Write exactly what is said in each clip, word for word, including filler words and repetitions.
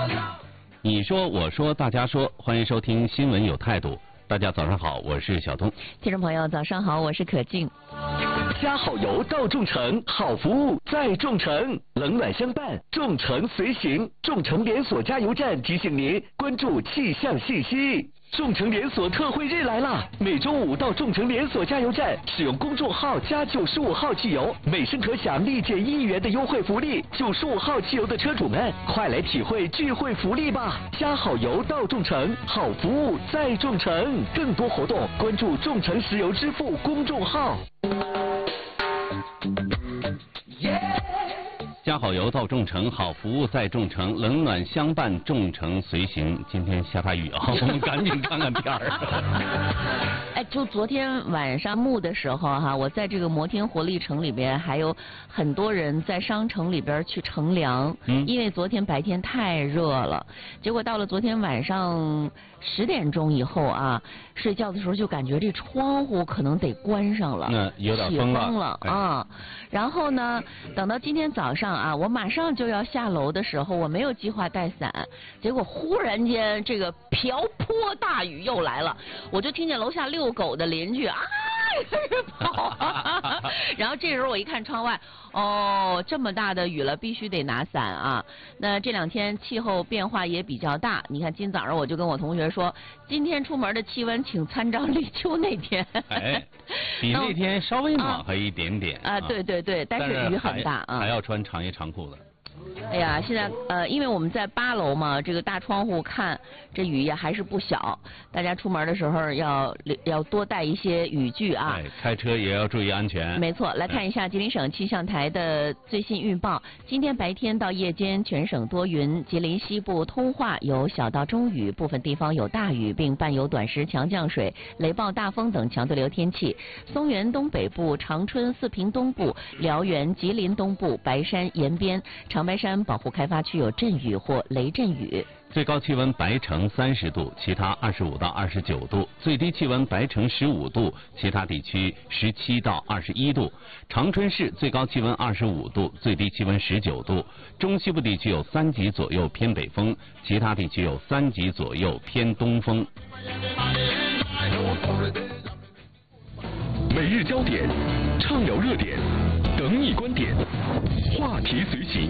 你说我说大家说，欢迎收听新闻有态度。大家早上好，我是小东。 听众朋友早上好，我是可静。 加好油到众诚，好服务在众诚，冷暖相伴，众诚随行。众诚连锁加油站提醒您关注气象信息。众诚连锁特惠日来啦！每周五到众诚连锁加油站使用公众号加九十五号汽油，每升可享立减一元的优惠福利。九十五号汽油的车主们，快来体会聚会福利吧！加好油到众诚，好服务在众诚。更多活动关注众诚石油支付公众号。 加好油到众诚，好服务在众诚，冷暖相伴，众诚随行。今天下大雨啊，我们赶紧看看天儿。 哎，就昨天晚上幕的时候哈，我在这个摩天活力城里边，还有很多人在商城里边去乘凉，嗯，因为昨天白天太热了，结果到了昨天晚上十点钟以后啊，睡觉的时候就感觉这窗户可能得关上了， 那有点风了， 起风了啊。然后呢，等到今天早上啊，我马上就要下楼的时候，我没有计划带伞，结果忽然间这个瓢泼大雨又来了，我就听见楼下遛狗的邻居啊开始跑，然后这时候我一看窗外，哦，这么大的雨了，必须得拿伞啊。那这两天气候变化也比较大，你看今早上我就跟我同学说，今天出门的气温请参照立秋那天。 哎，比那天稍微暖和一点点啊，啊对对对，但是雨很大啊， 还要穿长衣长裤的。 哎呀，现在呃，因为我们在八楼嘛，这个大窗户看，这雨也还是不小。大家出门的时候要要多带一些雨具啊。 哎，开车也要注意安全。 没错，来看一下吉林省气象台的最新预报。今天白天到夜间，全省多云，吉林西部通化有小到中雨，部分地方有大雨，并伴有短时强降水、雷暴大风等强对流天气。松原东北部、长春、四平东部、辽源、吉林东部、白山延边、长白山保护开发区有阵雨或雷阵雨。 最高气温白城三十度，其他二十五到二十九度；最低气温白城十五度，其他地区十七到二十一度。长春市最高气温二十五度，最低气温十九度。中西部地区有三级左右偏北风，其他地区有三级左右偏东风。 每日焦点，畅聊热点，等你观点，话题随行。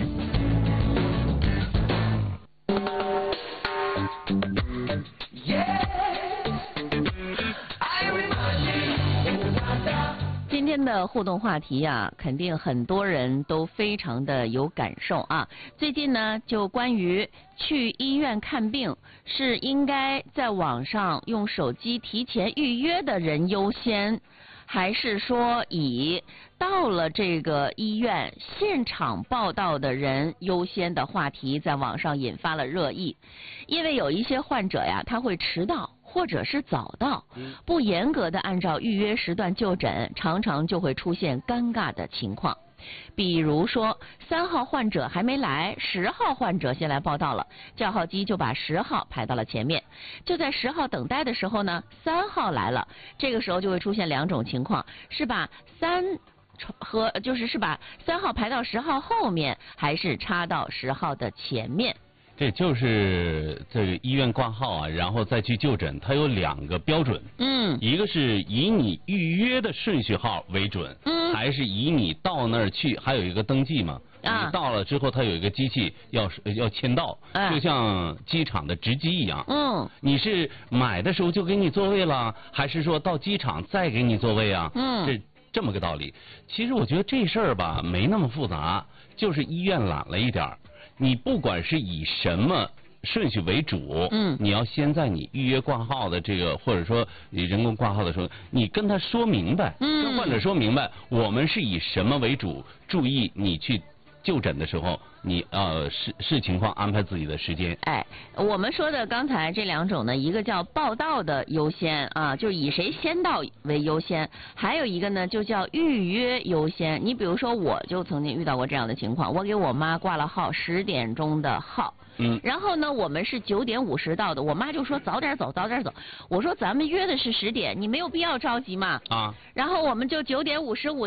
今天的互动话题啊，肯定很多人都非常的有感受啊。最近呢，就关于去医院看病是应该在网上用手机提前预约的人优先，还是说以到了这个医院现场报到的人优先的话题，在网上引发了热议。因为有一些患者呀，他会迟到或者是早到，不严格的按照预约时段就诊，常常就会出现尴尬的情况。比如说，三号患者还没来，十号患者先来报到了，叫号机就把十号排到了前面。就在十号等待的时候呢，三号来了，这个时候就会出现两种情况，是把三和就是是把三号排到十号后面，还是插到十号的前面。 这就是这个医院挂号啊，然后再去就诊，它有两个标准。嗯，一个是以你预约的顺序号为准，嗯，还是以你到那儿去，还有一个登记嘛。啊，你到了之后，它有一个机器要要签到，哎，就像机场的值机一样。嗯，你是买的时候就给你座位了，还是说到机场再给你座位啊？嗯，这这么个道理。其实我觉得这事儿吧没那么复杂，就是医院懒了一点儿。你不管是以什么顺序为主，嗯，你要先在你预约挂号的这个，或者说你人工挂号的时候，你跟他说明白，嗯，跟患者说明白，我们是以什么为主，注意你去就诊的时候，你呃视视情况安排自己的时间。 哎，我们说的刚才这两种呢，一个叫报到的优先啊，就是以谁先到为优先；还有一个呢，就叫预约优先。你比如说，我就曾经遇到过这样的情况，我给我妈挂了号，十点钟的号。嗯，然后呢，我们是九点五十到的，我妈就说早点走，早点走。我说咱们约的是十点，你没有必要着急嘛。啊，然后我们就九点五十五。